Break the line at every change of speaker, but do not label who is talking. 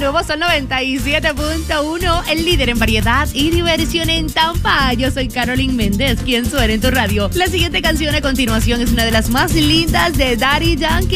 nuevo Sol 97.1, el líder en variedad y diversión en Tampa. Yo soy Carolyn Méndez, quien suena en tu radio. La siguiente canción a continuación es una de las más lindas de Daddy Yankee.